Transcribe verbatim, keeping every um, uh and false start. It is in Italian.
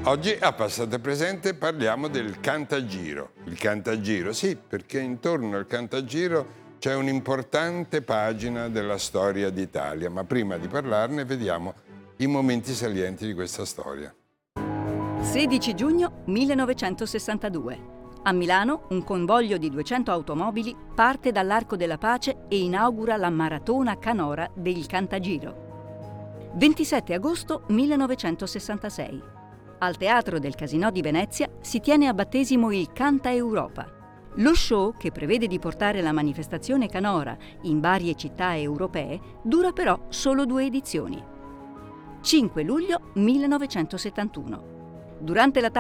Oggi a Passato e Presente parliamo del Cantagiro. Il Cantagiro, sì, perché intorno al Cantagiro c'è un'importante pagina della storia d'Italia, ma prima di parlarne vediamo i momenti salienti di questa storia. sedici giugno millenovecentosessantadue. A Milano un convoglio di duecento automobili parte dall'Arco della Pace e inaugura la maratona canora del Cantagiro. ventisette agosto millenovecentosessantasei. Al Teatro del Casinò di Venezia si tiene a battesimo il Canta Europa. Lo show, che prevede di portare la manifestazione canora in varie città europee, dura però solo due edizioni. cinque luglio millenovecentosettantuno. Durante la